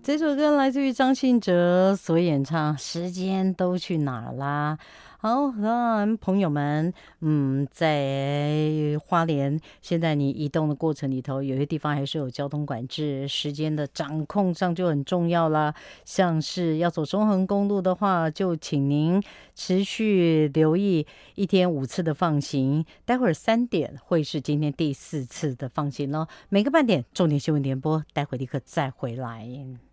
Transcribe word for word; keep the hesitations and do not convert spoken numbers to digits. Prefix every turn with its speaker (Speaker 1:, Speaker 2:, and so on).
Speaker 1: 这首歌来自于张信哲所演唱，时间都去哪儿啦？好，那朋友们，嗯，在花莲，现在你移动的过程里头，有些地方还是有交通管制，时间的掌控上就很重要啦。像是要走中横公路的话，就请您持续留意一天五次的放行，待会儿三点会是今天第四次的放行咯。每个半点，重点新闻联播，待会立刻再回来。